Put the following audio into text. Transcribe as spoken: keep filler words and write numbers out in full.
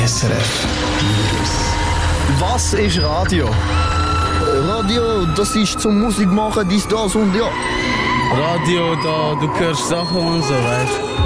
S R F Was ist Radio? Radio, das ist zum Musik machen, dies, das und ja. Radio, da du hörst Sachen und so, weißt du.